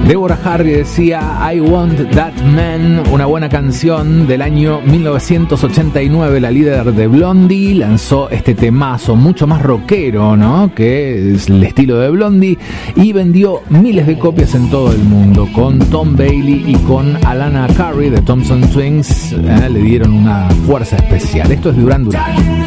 Deborah Harry decía I Want That Man, una buena canción del año 1989. La líder de Blondie lanzó este temazo mucho más rockero, ¿no?, que es el estilo de Blondie, y vendió miles de copias en todo el mundo. Con Tom Bailey y con Alana Curry de Thompson Twins le dieron una fuerza especial. Esto es Duran Duran.